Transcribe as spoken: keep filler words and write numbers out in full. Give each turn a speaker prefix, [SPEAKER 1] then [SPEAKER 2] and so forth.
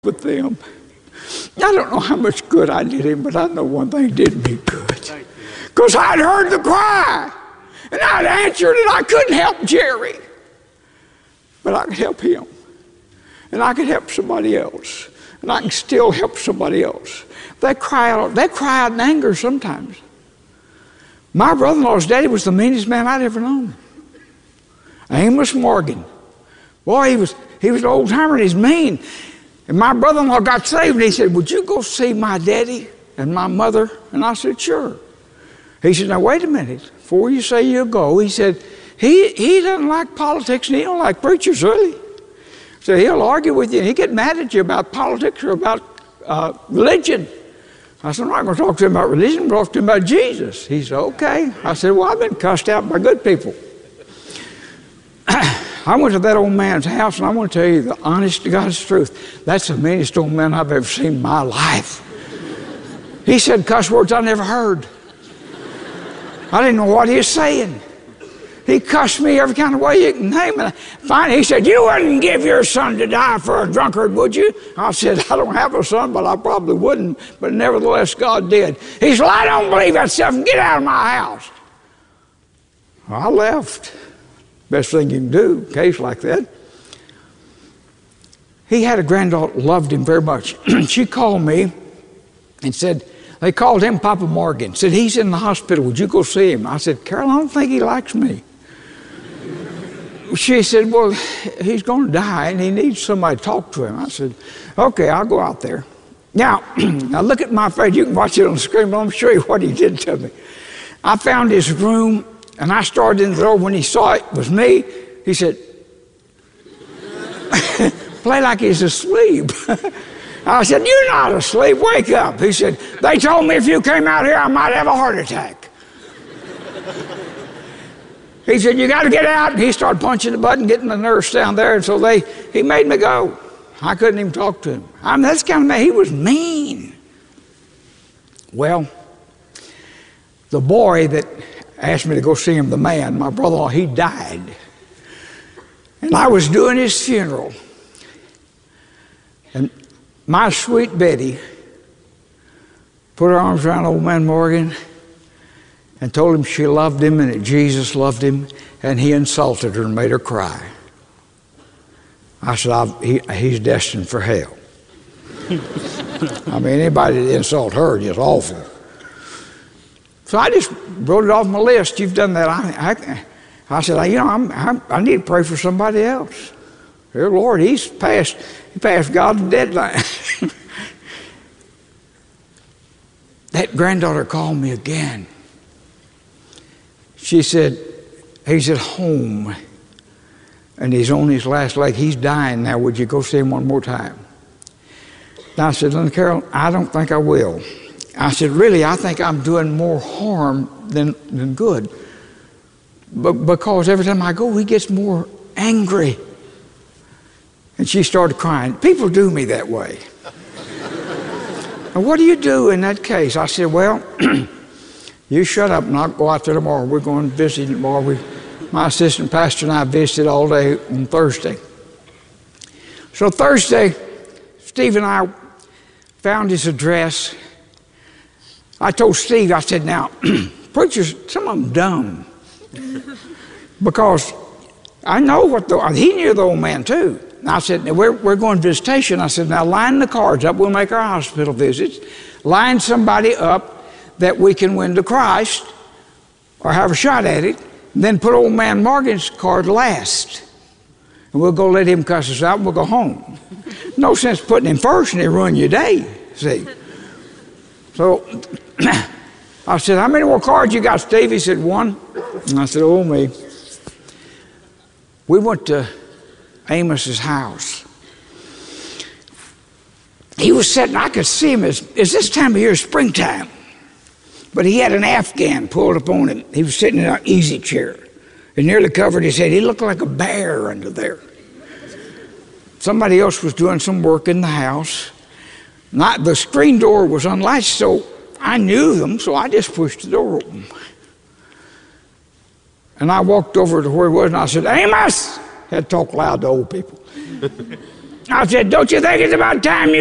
[SPEAKER 1] with them. I don't know how much good I did him, but I know one thing did me good. Because I'd heard the cry, and I'd answered, and I couldn't help Jerry. But I could help him, and I could help somebody else, and I can still help somebody else. They cry out, they cry out in anger sometimes. My brother-in-law's daddy was the meanest man I'd ever known. Amos Morgan. Boy, he was, he was an old-timer, and he's mean. And my brother-in-law got saved, and he said, would you go see my daddy and my mother? And I said, sure. He said, now wait a minute. Before you say you'll go, he said, he, he doesn't like politics, and he don't like preachers, really. So he'll argue with you, and he'll get mad at you about politics or about uh, religion. I said, I'm not going to talk to him about religion, I'm going to talk to him about Jesus. He said, okay. I said, well, I've been cussed out by good people. I went to that old man's house, and I want to tell you the honest to God's truth. That's the meanest old man I've ever seen in my life. He said cuss words I never heard. I didn't know what he was saying. He cussed me every kind of way you can name it. Finally, he said, you wouldn't give your son to die for a drunkard, would you? I said, I don't have a son, but I probably wouldn't. But nevertheless, God did. He said, well, I don't believe that stuff, and get out of my house. Well, I left. Best thing you can do, a case like that. He had a granddaughter, loved him very much. She called me and said, they called him Papa Morgan, said, he's in the hospital, would you go see him? I said, Carol, I don't think he likes me. She said, well, he's going to die, and he needs somebody to talk to him. I said, okay, I'll go out there. Now, now look at my face. You can watch it on the screen, but I'm show you what he did to me. I found his room, and I started in the door. When he saw it was me, he said, play like he's asleep. I said, you're not asleep, wake up. He said, they told me if you came out here, I might have a heart attack. He said, you got to get out. And he started punching the button, getting the nurse down there. And so they, he made me go. I couldn't even talk to him. I mean, that's kind of man. He was mean. Well, the boy that asked me to go see him, the man, my brother-in-law, he died. And I was doing his funeral. And my sweet Betty put her arms around old man Morgan and told him she loved him and that Jesus loved him, and he insulted her and made her cry. I said, I've, he, he's destined for hell. I mean, anybody that insult her is awful. So I just wrote it off my list. You've done that. I, I, I said, you know, I'm, I'm, I need to pray for somebody else. Dear Lord, he's passed, he passed God's deadline. That granddaughter called me again. She said, he's at home, and he's on his last leg. He's dying now. Would you go see him one more time? And I said, Linda Carol, I don't think I will. I said, really, I think I'm doing more harm than, than good. But because every time I go, he gets more angry. And she started crying. People do me that way. And what do you do in that case? I said, well, you shut up and I'll go out there tomorrow. We're going to visit tomorrow. We, my assistant pastor and I visited all day on Thursday. So Thursday, Steve and I found his address. I told Steve, I said, now, preachers, some of them dumb. Because I know what the, he knew the old man too. And I said, we're, we're going visitation. I said, now line the cards up. We'll make our hospital visits. Line somebody up that we can win to Christ or have a shot at it. And then put old man Morgan's card last. And we'll go let him cuss us out and we'll go home. No sense putting him first and he'll ruin your day, see. So I said, how many more cards you got, Steve? He said, one. And I said, oh, me. We went to Amos's house. He was sitting, I could see him as, as this time of year, springtime. But he had an Afghan pulled up on him. He was sitting in an easy chair. It nearly covered his head. He looked like a bear under there. Somebody else was doing some work in the house. Not, the screen door was unlatched, so I knew them, so I just pushed the door open. And I walked over to where he was, and I said, Amos! I had to talk loud to old people. I said, don't you think it's about time you